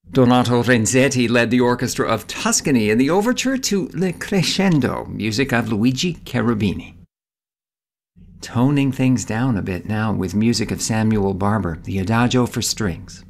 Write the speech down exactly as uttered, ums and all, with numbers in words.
Donato Renzetti led the orchestra of Tuscany in the overture to Le Crescendo, music of Luigi Cherubini. Toning things down a bit now with music of Samuel Barber, the Adagio for strings.